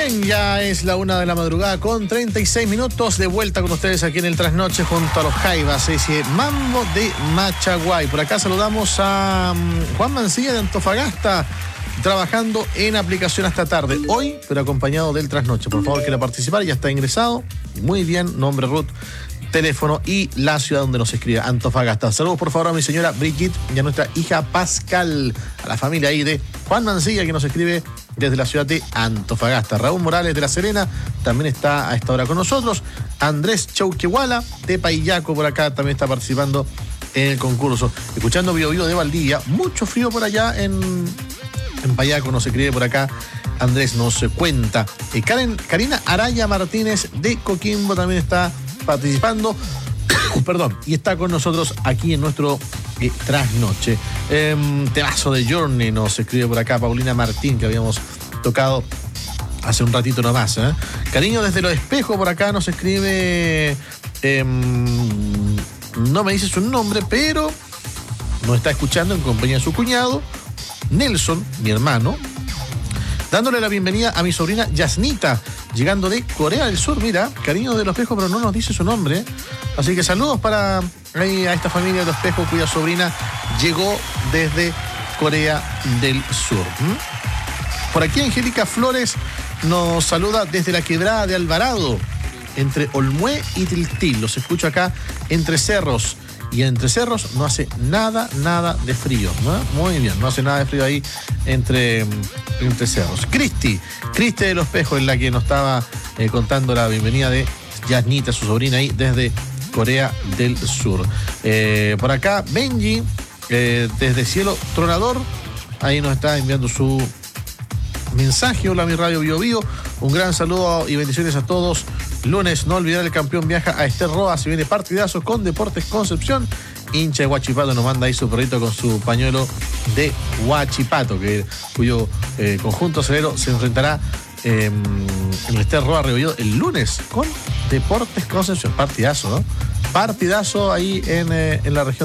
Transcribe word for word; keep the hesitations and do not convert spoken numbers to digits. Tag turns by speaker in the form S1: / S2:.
S1: Bien, ya es la una de la madrugada con treinta y seis minutos. De vuelta con ustedes aquí en el Trasnoche junto a los Jaivas, ese Mambo de Machaguay. Por acá saludamos a um, Juan Mancilla de Antofagasta, trabajando en aplicación hasta tarde. Hoy, pero acompañado del Trasnoche. Por favor, quiera participar, ya está ingresado. Muy bien, nombre, root, teléfono y la ciudad donde nos escribe, Antofagasta. Saludos por favor a mi señora Brigitte y a nuestra hija Pascal, a la familia ahí de Juan Mancilla que nos escribe desde la ciudad de Antofagasta. Raúl Morales de La Serena también está a esta hora con nosotros. Andrés Chauquehuala de Paillaco por acá también está participando en el concurso. Escuchando Bio Bio de Valdivia, mucho frío por allá en, en Paillaco, nos escribe por acá. Andrés nos cuenta. Eh, Karen, Karina Araya Martínez de Coquimbo también está participando, perdón, y está con nosotros aquí en nuestro eh, Trasnoche. Eh, temazo de Journey nos escribe por acá Paulina Martín, que habíamos tocado hace un ratito nomás. ¿eh? Cariño desde Los Espejos por acá nos escribe, eh, no me dice su nombre, pero nos está escuchando en compañía de su cuñado, Nelson, mi hermano, dándole la bienvenida a mi sobrina Yasnita, llegando de Corea del Sur. Mira, cariño de Los Espejos, pero no nos dice su nombre. Así que saludos para ahí, a esta familia de Los Espejos, cuya sobrina llegó desde Corea del Sur. ¿Mm? Por aquí Angélica Flores nos saluda desde la Quebrada de Alvarado, entre Olmué y Tiltil. Los escucho acá entre cerros. Y entre cerros no hace nada, nada de frío, ¿no? Muy bien, no hace nada de frío ahí entre, entre cerros. Cristi, Cristi de Los Espejos es la que nos estaba eh, contando la bienvenida de Yasnita, su sobrina ahí desde Corea del Sur. Eh, por acá, Benji, eh, desde Cielo Tronador, ahí nos está enviando su mensaje. Hola, mi radio Bio Bio. Un gran saludo y bendiciones a todos. Lunes, no olvidar, el campeón viaja a Ester Roa. Se viene partidazo con Deportes Concepción. Hincha de Huachipato nos manda ahí su perrito con su pañuelo de Huachipato, que, cuyo eh, conjunto acelero se enfrentará eh, en el Ester Roa Rebolledo el lunes con Deportes Concepción. Partidazo, ¿no? Partidazo ahí en, eh, en la región